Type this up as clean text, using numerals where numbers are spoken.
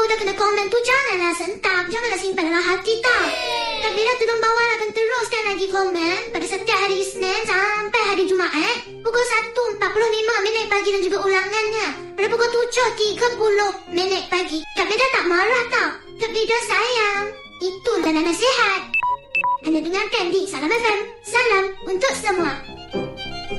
dah kena komen tu janganlah sentap, janganlah simpan dalam hati tau. Tapi dah tolong bawalah akan teruskan lagi komen pada setiap hari Isnin sampai hari Jumaat pukul 1.45 pagi dan juga ulangannya pada pukul 7.30 pagi. Kak Beda tak marah tau, Kak Beda sayang. Itulah nasihat. Anda dengarkan di Salam FM. Salam untuk semua.